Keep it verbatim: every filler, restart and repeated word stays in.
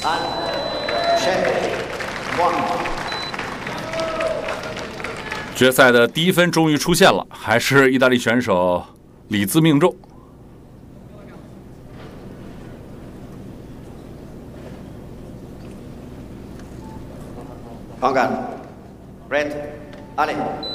决赛的第一分终于出现了，还是意大利选手李兹命中。 On guard. Red. Ali.